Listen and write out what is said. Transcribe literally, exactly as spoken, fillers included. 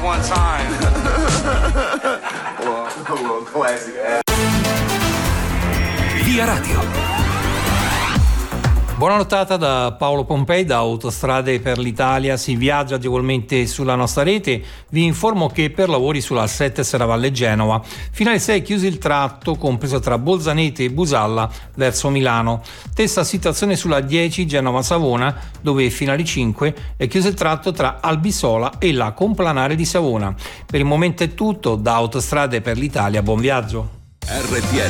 one time. Well, classic. Via Radio. Buona nottata da Paolo Pompei, da Autostrade per l'Italia. Si viaggia agevolmente sulla nostra rete. Vi informo che per lavori sulla A sette Serravalle Genova fino alle sei è chiuso il tratto compreso tra Bolzanete e Busalla verso Milano. Stessa situazione sulla dieci Genova Savona, dove fino alle cinque è chiuso il tratto tra Albisola e la Complanare di Savona. Per il momento è tutto, da Autostrade per l'Italia, buon viaggio. R T L